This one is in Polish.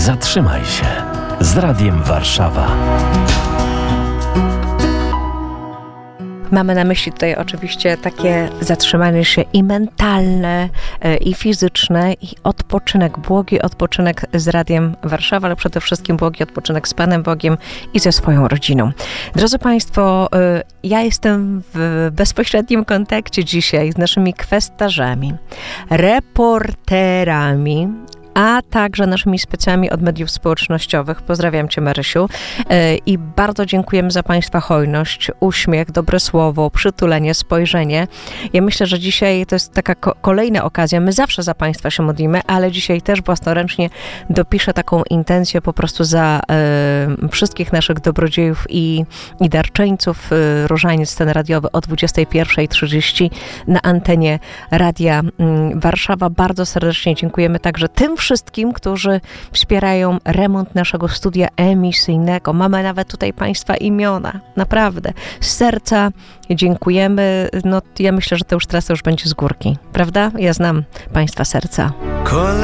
Zatrzymaj się z Radiem Warszawa. Mamy na myśli tutaj oczywiście takie zatrzymanie się i mentalne, i fizyczne, i odpoczynek, błogi odpoczynek z Radiem Warszawa, ale przede wszystkim błogi odpoczynek z Panem Bogiem i ze swoją rodziną. Drodzy Państwo, ja jestem w bezpośrednim kontakcie dzisiaj z naszymi kwestarzami, reporterami, a także naszymi specjalami od mediów społecznościowych. Pozdrawiam Cię, Marysiu. I bardzo dziękujemy za Państwa hojność, uśmiech, dobre słowo, przytulenie, spojrzenie. Ja myślę, że dzisiaj to jest taka kolejna okazja. My zawsze za Państwa się modlimy, ale dzisiaj też własnoręcznie dopiszę taką intencję po prostu za wszystkich naszych dobrodziejów i darczyńców. Różaniec scen radiowy o 21:30 na antenie Radia Warszawa. Bardzo serdecznie dziękujemy także tym wszystkim, którzy wspierają remont naszego studia emisyjnego. Mamy nawet tutaj Państwa imiona. Naprawdę. Z serca dziękujemy. No, ja myślę, że to już teraz będzie z górki. Prawda? Ja znam Państwa serca.